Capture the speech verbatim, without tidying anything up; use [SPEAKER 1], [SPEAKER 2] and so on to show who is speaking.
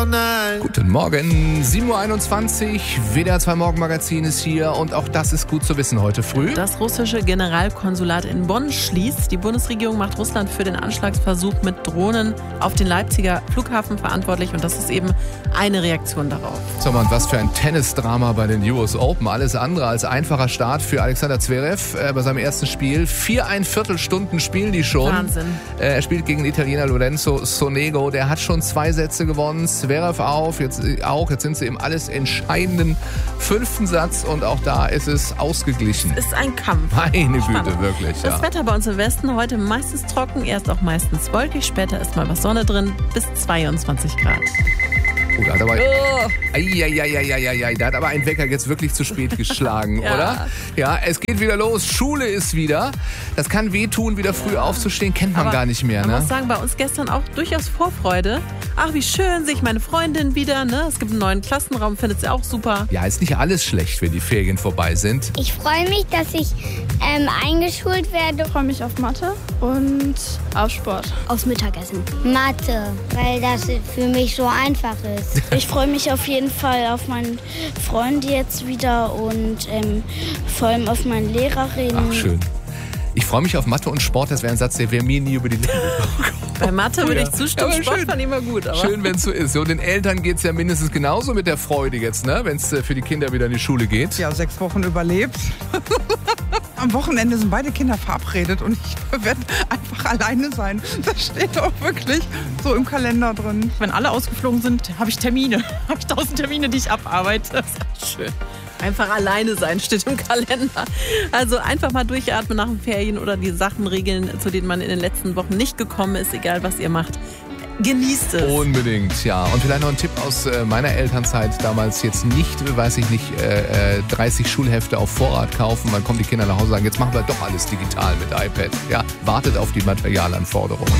[SPEAKER 1] Guten Morgen, sieben Uhr einundzwanzig, W D R zwei Morgenmagazin ist hier und auch das ist gut zu wissen heute früh.
[SPEAKER 2] Das russische Generalkonsulat in Bonn schließt. Die Bundesregierung macht Russland für den Anschlagsversuch mit Drohnen auf den Leipziger Flughafen verantwortlich und das ist eben eine Reaktion darauf.
[SPEAKER 1] So, und was für ein Tennisdrama bei den U S Open. Alles andere als einfacher Start für Alexander Zverev äh, bei seinem ersten Spiel. Viereinviertel Stunden spielen die schon.
[SPEAKER 2] Wahnsinn.
[SPEAKER 1] Äh, er spielt gegen den Italiener Lorenzo Sonego. Der hat schon zwei Sätze gewonnen. Zverev auf, jetzt auch. Jetzt sind sie im alles entscheidenden fünften Satz und auch da ist es ausgeglichen.
[SPEAKER 2] Es ist ein Kampf.
[SPEAKER 1] Meine
[SPEAKER 2] Spannend.
[SPEAKER 1] Güte, wirklich.
[SPEAKER 2] Das
[SPEAKER 1] Ja.
[SPEAKER 2] Wetter bei uns im Westen heute meistens trocken, erst auch meistens wolkig, später ist mal was Sonne drin, bis zweiundzwanzig Grad.
[SPEAKER 1] Oh, da hat aber,
[SPEAKER 2] Oh.
[SPEAKER 1] Eieieiei, da hat aber ein Wecker jetzt wirklich zu spät geschlagen,
[SPEAKER 2] Ja.
[SPEAKER 1] oder? Ja, es geht wieder los, Schule ist wieder. Das kann wehtun, wieder früh aufzustehen, kennt man
[SPEAKER 2] Aber
[SPEAKER 1] gar nicht mehr,
[SPEAKER 2] Man
[SPEAKER 1] ne?
[SPEAKER 2] muss sagen, bei uns gestern auch durchaus Vorfreude. Ach, wie schön, sehe ich meine Freundin wieder, ne? Es gibt einen neuen Klassenraum, findet sie auch super.
[SPEAKER 1] Ja, ist nicht alles schlecht, wenn die Ferien vorbei sind.
[SPEAKER 3] Ich freue mich, dass ich ähm, eingeschult werde.
[SPEAKER 4] Ich freue mich auf Mathe und auf Sport.
[SPEAKER 3] Aufs Mittagessen. Mathe, weil das für mich so einfach ist.
[SPEAKER 4] Ich freue mich auf jeden Fall auf meinen Freund jetzt wieder und ähm, vor allem auf meine Lehrerin.
[SPEAKER 1] Ach, schön. Ich freue mich auf Mathe und Sport, das wäre ein Satz, der wäre mir nie über die Lippen gekommen.
[SPEAKER 2] Bei Mathe würde
[SPEAKER 1] Ja.
[SPEAKER 2] ich zustimmen,
[SPEAKER 1] Aber
[SPEAKER 2] Sport
[SPEAKER 1] schön.
[SPEAKER 2] fand ich immer gut. Aber
[SPEAKER 1] Schön, wenn es so ist. Und den Eltern geht es ja mindestens genauso mit der Freude jetzt, ne? Wenn es für die Kinder wieder in die Schule geht.
[SPEAKER 5] Ja, sechs Wochen überlebt. Am Wochenende sind beide Kinder verabredet und ich werde einfach alleine sein. Das steht auch wirklich so im Kalender drin.
[SPEAKER 6] Wenn alle ausgeflogen sind, habe ich Termine. Habe ich tausend Termine, die ich abarbeite. Das ist echt schön.
[SPEAKER 2] einfach alleine sein steht im Kalender. Also einfach mal durchatmen nach den Ferien oder die Sachen regeln, zu denen man in den letzten Wochen nicht gekommen ist, egal was ihr macht. Genießt es.
[SPEAKER 1] Unbedingt, ja. Und vielleicht noch ein Tipp aus äh, meiner Elternzeit. Damals jetzt nicht, weiß ich nicht, äh, äh, dreißig Schulhefte auf Vorrat kaufen. Dann kommen die Kinder nach Hause und sagen, jetzt machen wir doch alles digital mit iPad. Ja, wartet auf die Materialanforderungen.